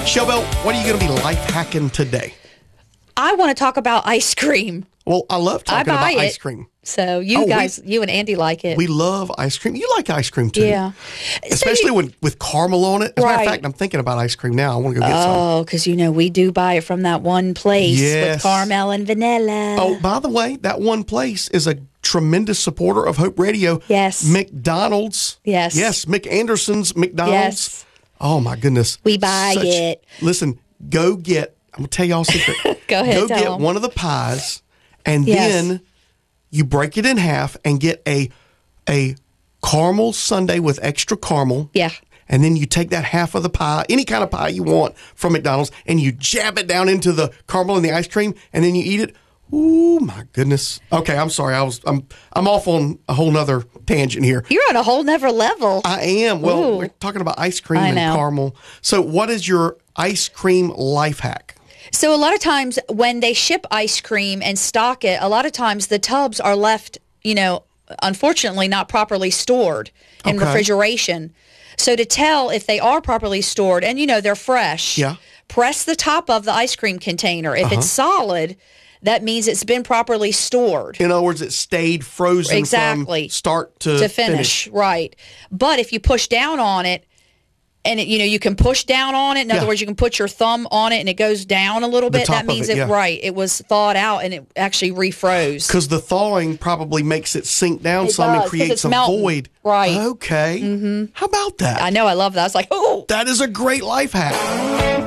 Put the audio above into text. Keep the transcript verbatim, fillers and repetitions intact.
Showbell, what are you going to be life hacking today? I want to talk about ice cream. Well, I love talking I buy about it. ice cream. So you Oh, we- guys, you and Andy like it. We love ice cream. You like ice cream too. Yeah. Especially So you- when with caramel on it. As a matter of Right. fact, I'm thinking about ice cream now. I want to go get some. Oh, because you know we do buy it from that one place Yes. with caramel and vanilla. Oh, by the way, that one place is a tremendous supporter of Hope Radio. Yes. McDonald's. Yes. Yes. Mick Anderson's McDonald's. Yes. Oh, my goodness. We buy Such- it. Listen, go get, I'm going to tell y'all a secret. Go ahead, Go tell get 'em. one of the pies, and Yes. then you break it in half and get a a caramel sundae with extra caramel. Yeah. And then you take that half of the pie, any kind of pie you want from McDonald's, and you jab it down into the caramel and the ice cream, and then you eat it. Ooh, my goodness. Okay, I'm sorry. I was I'm I'm off on a whole nother tangent here. You're on a whole nother level. I am. Well, Ooh. we're talking about ice cream I and know. caramel. So, what is your ice cream life hack? So a lot of times when they ship ice cream and stock it, a lot of times the tubs are left, you know, unfortunately not properly stored in Okay. refrigeration. So to tell if they are properly stored and, you know, they're fresh, Yeah. press the top of the ice cream container. If it's solid, that means it's been properly stored. In other words, it stayed frozen Exactly. from start to, to finish, right. But if you push down on it, and it, you know, you can push down on it. In Yeah. other words, you can put your thumb on it and it goes down a little The bit. top That of means it, it, yeah. right. It was thawed out and it actually refroze. Because the thawing probably makes it sink down It some does, and 'cause creates it's a melting. void. Right. Okay. Mm-hmm. How about that? I know. I love that. I was like, oh. That is a great life hack.